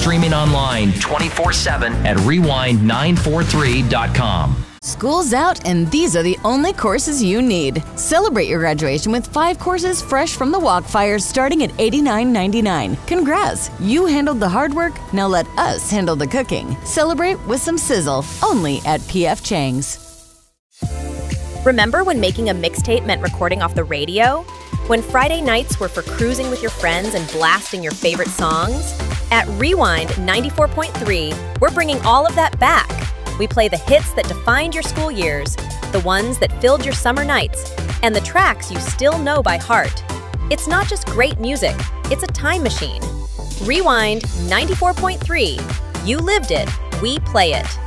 streaming online 24/7 at rewind943.com. School's out, and these are the only courses you need. Celebrate your graduation with 5 courses fresh from the Walkfire starting at $89.99. Congrats! You handled the hard work, now let us handle the cooking. Celebrate with some sizzle, only at P.F. Chang's. Remember when making a mixtape meant recording off the radio? When Friday nights were for cruising with your friends and blasting your favorite songs? At Rewind 94.3, we're bringing all of that back. We play the hits that defined your school years, the ones that filled your summer nights, and the tracks you still know by heart. It's not just great music, it's a time machine. Rewind 94.3. You lived it, we play it.